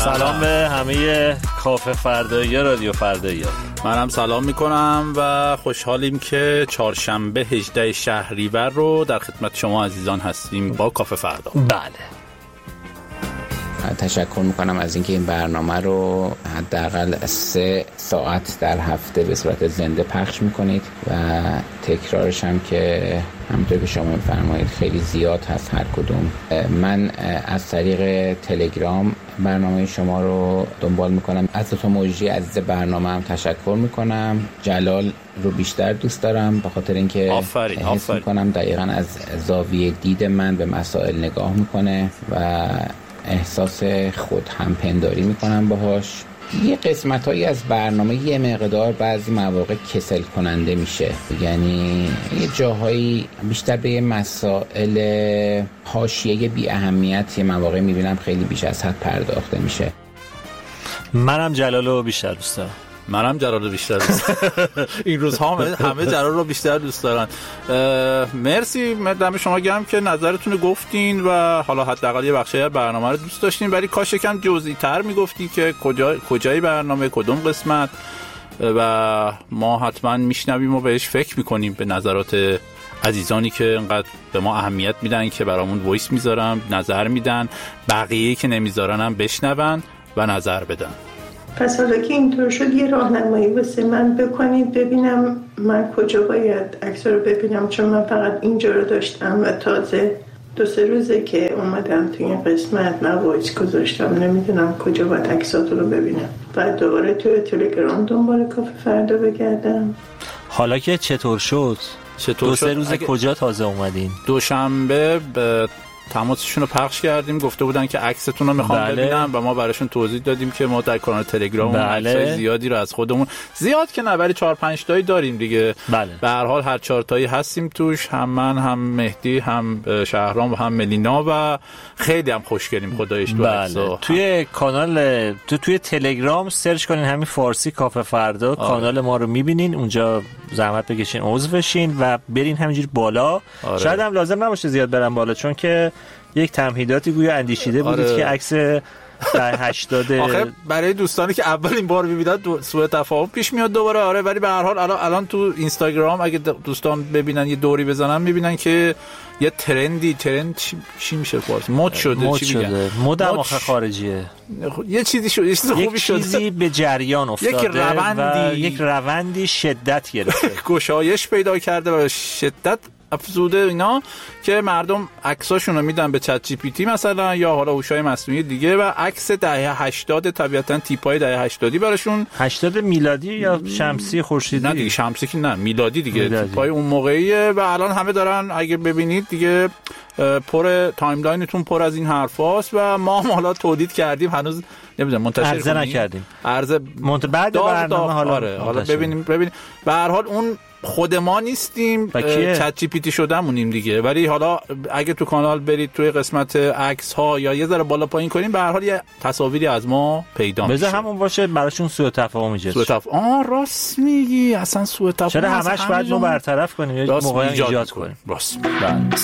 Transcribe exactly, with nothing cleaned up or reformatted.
سلام به همه کافه فردایی رادیو فردایی. منم سلام میکنم و خوشحالیم که چهارشنبه هجدهم شهریور رو در خدمت شما عزیزان هستیم با کافه فردا. بله. تشکر میکنم از اینکه این برنامه رو حداقل سه ساعت در هفته به صورت زنده پخش میکنید و تکرارش هم که همونطور که شما میفرمایید خیلی زیاد هست هر کدوم. من از طریق تلگرام برنامه شما رو دنبال میکنم. از دو تا موجی عزیز برنامه هم تشکر میکنم. جلال رو بیشتر دوست دارم به خاطر اینکه آفرین حس آفرین میکنم دقیقاً از زاویه دید من به مسائل نگاه میکنه و احساس خود هم پنداری میکنم باهاش. یه قسمتایی از برنامه یه مقدار بعضی مواقع کسل کننده میشه، یعنی یه جاهایی بیشتر به مسائل حاشیه بی اهمیت یه مواقع میبینم خیلی بیش از حد پرداخته میشه. منم جلالو بیشتر دوست دارم. منم جلال رو بیشتر دوست دارم. این روزها همه, همه جلال رو بیشتر دوست دارن. مرسی دم شما گرم که نظرتون رو گفتین و حالا حداقل یه بخشی از برنامه رو دوست داشتین، ولی کاش یکم جزئی تر میگفتی که کجا کجای برنامه کدوم قسمت و ما حتما میشنویم و بهش فکر میکنیم به نظرات عزیزانی که انقدر به ما اهمیت میدن که برامون وایس میذارن، نظر میدن، بقیه‌ای که نمیذارن هم بشنون و نظر بدن. پس حالا که اینطور شد یه راهنمایی واسه من بکنید ببینم من کجا باید عکس رو ببینم، چون من فقط اینجا رو داشتم و تازه دو سه روزه که اومدم تو این قسمت من وایس گذاشتم، نمیدونم کجا باید عکساتو رو ببینم. بعد دوباره تو تلگرام دنبال کافه فردا بگردم. حالا که چطور شد؟ چطور دو سه شد؟ روز کجا تازه اومدین؟ دوشنبه به تماسشون رو پخش کردیم، گفته بودن که عکستون رو میخوام بله. ببینم و ما براشون توضیح دادیم که ما در کانال تلگرام بله. عکسای زیادی رو از خودمون، زیاد که نه ولی چهار پنج تایی داریم دیگه. بله. به هر حال هر چهار تایی هستیم توش، هم من هم مهدی هم شهرام و هم ملینا و خیلی هم خوشگلیم خدایش تو بله. توی کانال تو توی تلگرام سرچ کنین همین فارسی کافه فردا. آره. کانال ما رو میبینین اونجا، زحمت بکشین عضو بشین و برین همینجوری بالا. آره. شاید هم لازم نباشه زیاد برن بالا چون که یک تمهیداتی گویا اندیشیده بودید. آره. که عکس در هشتاد آخه برای دوستانی که اولین بار می‌بینن سوء تفاهم پیش میاد دوباره. آره ولی به هر حال الان الان تو اینستاگرام اگه دوستان ببینن یه دوری بزنن می‌بینن که یه ترندی ترند چی, چی میشه فارسی مد شده. مد چی شده. میگن مد آخه خارجیه. یه چیزی شد، یه چیز خوبی شده، یک چیزی به جریان افتاده، یک روندی و یک روندی شدت گرفته. گشایش پیدا کرده و شدت افزوده اینا که مردم عکساشون رو میدن به چت جی پی تی مثلا یا حالا هوش‌های مصنوعی دیگه و عکس دهه هشتاد طبیعتاً تیپای دهه هشتادی براشون، هشتاد میلادی یا شمسی خورشیدی؟ نه دیگه شمسی که نه، میلادی دیگه، میلادی. تیپای اون موقعیه و الان همه دارن اگه ببینید دیگه پر تایملاینتون پر از این حرفاست و ما هم حالا تولید کردیم، هنوز نمیدونم منتشر عرضه نکردیم، عرضه منت بعد برنامه حالا آره حالا ببینیم ببینیم به هر حال اون خود ما نیستیم، چت جی پی تی شدهمونیم دیگه. ولی حالا اگه تو کانال برید توی قسمت عکس ها یا یه ذره بالا پایین کنیم به هر حال یه تصاویری از ما پیدا میشه. بذار همون باشه براشون سوء تفاهم ایجاد. سوء تفاهم آ راست میگی، اصلا سوء تفاهم چرا همش باید ما برطرف کنیم یا موقعی ایجاد کنیم؟ راست.